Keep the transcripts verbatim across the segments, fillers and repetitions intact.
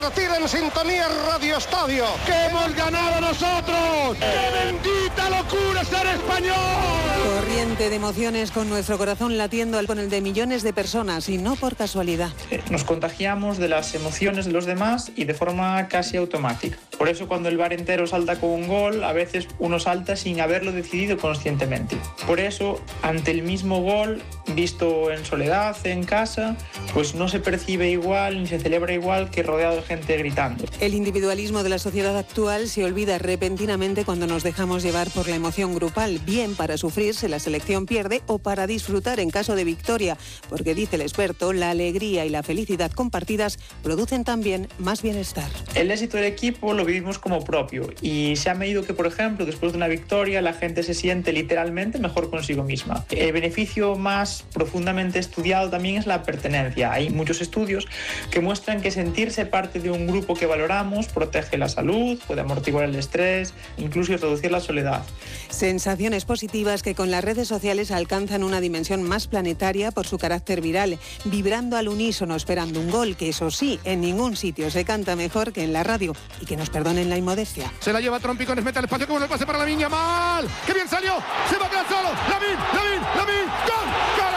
Tira en sintonía Radio Estadio. ¡Que hemos ganado nosotros! ¡Qué bendita locura ser español! Corriente de emociones con nuestro corazón latiendo con el de millones de personas y no por casualidad. Nos contagiamos de las emociones de los demás y de forma casi automática. Por eso cuando el bar entero salta con un gol, a veces uno salta sin haberlo decidido conscientemente. Por eso, ante el mismo gol, visto en soledad, en casa, pues no se percibe igual ni se celebra igual que rodeado de gente gritando. El individualismo de la sociedad actual se olvida repentinamente cuando nos dejamos llevar por la emoción grupal, bien para sufrir si la selección pierde o para disfrutar en caso de victoria, porque dice el experto, la alegría y la felicidad compartidas producen también más bienestar. El éxito del equipo lo vivimos como propio y se ha medido que, por ejemplo, después de una victoria la gente se siente literalmente mejor consigo misma. El beneficio más profundamente estudiado también es la pertenencia. Hay muchos estudios que muestran que sentirse parte de un grupo que valoramos protege la salud, puede amortiguar el estrés, incluso reducir la soledad. Sensaciones positivas que con las redes sociales alcanzan una dimensión más planetaria por su carácter viral, vibrando al unísono esperando un gol, que eso sí, en ningún sitio se canta mejor que en la radio, y que nos perdonen la inmodestia. Se la lleva Trompicones, mete al espacio, como el pase para Lamine Yamal. ¡Qué bien salió! ¡Se va a quedar solo! ¡Lamine, Lamine, Lamine! ¡Gol! ¡Gol!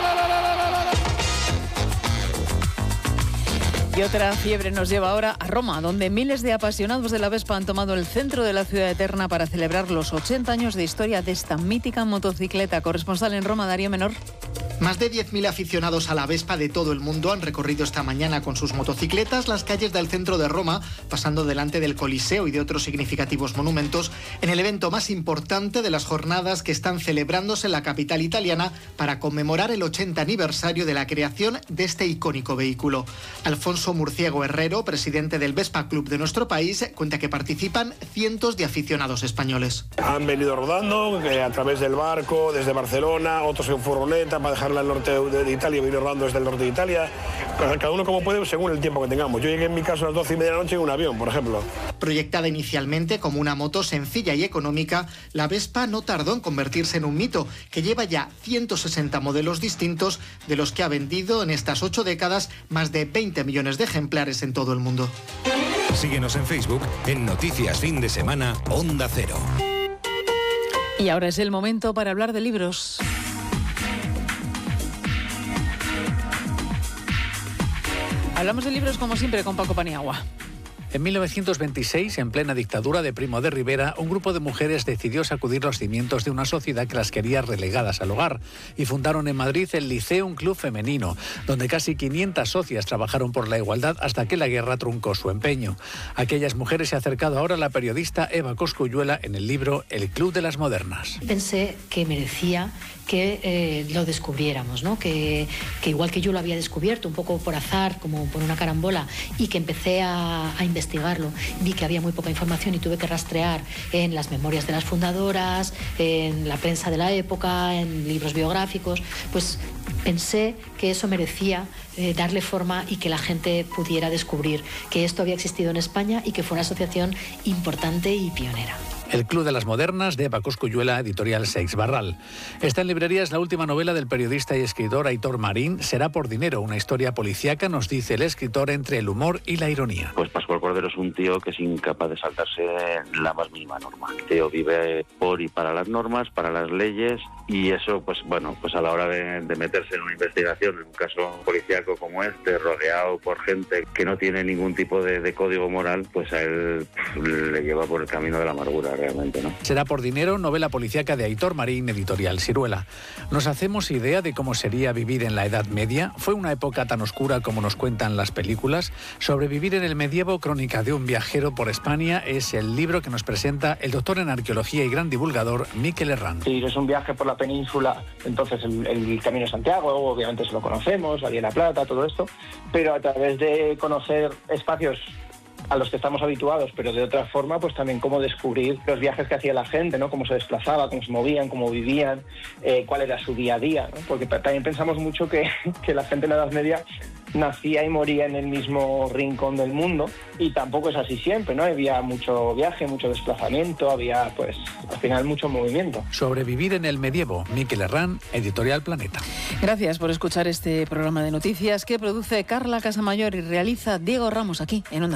Y otra fiebre nos lleva ahora a Roma, donde miles de apasionados de la Vespa han tomado el centro de la ciudad eterna para celebrar los ochenta años de historia de esta mítica motocicleta. Corresponsal en Roma, Darío Menor. Más de diez mil aficionados a la Vespa de todo el mundo han recorrido esta mañana con sus motocicletas las calles del centro de Roma, pasando delante del Coliseo y de otros significativos monumentos, en el evento más importante de las jornadas que están celebrándose en la capital italiana para conmemorar el ochenta aniversario de la creación de este icónico vehículo. Alfonso Murciego Herrero, presidente del Vespa Club de nuestro país, cuenta que participan cientos de aficionados españoles. Han venido rodando eh, a través del barco, desde Barcelona, otros en furgoneta para dejarla al norte de Italia, vino rodando desde el norte de Italia. Cada uno como puede, según el tiempo que tengamos. Yo llegué en mi caso a las doce y media de la noche en un avión, por ejemplo. Proyectada inicialmente como una moto sencilla y económica, la Vespa no tardó en convertirse en un mito, que lleva ya ciento sesenta modelos distintos, de los que ha vendido en estas ocho décadas más de veinte millones de ejemplares en todo el mundo. Síguenos en Facebook en Noticias Fin de Semana Onda Cero. Y ahora es el momento para hablar de libros. Hablamos de libros como siempre con Paco Paniagua. En mil novecientos veintiséis, en plena dictadura de Primo de Rivera, un grupo de mujeres decidió sacudir los cimientos de una sociedad que las quería relegadas al hogar y fundaron en Madrid el Liceum Club Femenino, donde casi quinientas socias trabajaron por la igualdad hasta que la guerra truncó su empeño. A aquellas mujeres se ha acercado ahora la periodista Eva Cosculluela en el libro El Club de las Modernas. Pensé que merecía que eh, lo descubriéramos, ¿no? Que, que igual que yo lo había descubierto un poco por azar, como por una carambola, y que empecé a, a investigarlo, vi que había muy poca información y tuve que rastrear en las memorias de las fundadoras, en la prensa de la época, en libros biográficos, pues pensé que eso merecía eh, darle forma y que la gente pudiera descubrir que esto había existido en España y que fue una asociación importante y pionera. El Club de las Modernas, de Eva Cosculluela, editorial Seix Barral. Está en librerías la última novela del periodista y escritor Aitor Marín, Será por dinero, una historia policíaca, nos dice el escritor, entre el humor y la ironía. Pues Pascual Cordero es un tío que es incapaz de saltarse la más mínima norma. El tío vive por y para las normas, para las leyes, y eso, pues bueno, pues a la hora de, de meterse en una investigación, en un caso policíaco como este, rodeado por gente que no tiene ningún tipo de, de código moral, pues a él pff, le lleva por el camino de la amargura. Realmente, ¿no? Será por dinero, novela policíaca de Aitor Marín, editorial Siruela. ¿Nos hacemos idea de cómo sería vivir en la Edad Media? ¿Fue una época tan oscura como nos cuentan las películas? Sobrevivir en el medievo, crónica de un viajero por España, es el libro que nos presenta el doctor en arqueología y gran divulgador Mikel Herrán. Sí, es un viaje por la península, entonces el, el Camino de Santiago, obviamente se lo conocemos, la Vía de la Plata, todo esto, pero a través de conocer espacios a los que estamos habituados, pero de otra forma, pues también cómo descubrir los viajes que hacía la gente, ¿no? Cómo se desplazaba, cómo se movían, cómo vivían, eh, cuál era su día a día, ¿no? Porque también pensamos mucho que, que la gente en la Edad Media nacía y moría en el mismo rincón del mundo, y tampoco es así siempre, ¿no? Había mucho viaje, mucho desplazamiento, había, pues, al final mucho movimiento. Sobrevivir en el medievo, Mikel Herrán, editorial Planeta. Gracias por escuchar este programa de noticias que produce Carla Casamayor y realiza Diego Ramos aquí en Onda.